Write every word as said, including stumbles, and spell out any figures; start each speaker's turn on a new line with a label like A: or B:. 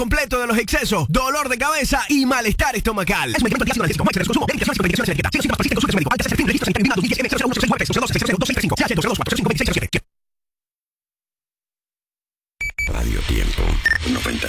A: completo de los excesos, dolor de cabeza y malestar estomacal. Es un medicamento de ácido láctico. Consumo, médicas, consumo, etiqueta. cero cinco participa en consulta médico. Alta certificación, registro sanitario, dos mil diez, cero uno seis nueve, cero dos cero dos seis cinco, C H dos cero dos cuatro cero cinco dos seis cero siete.
B: Radio Tiempo noventa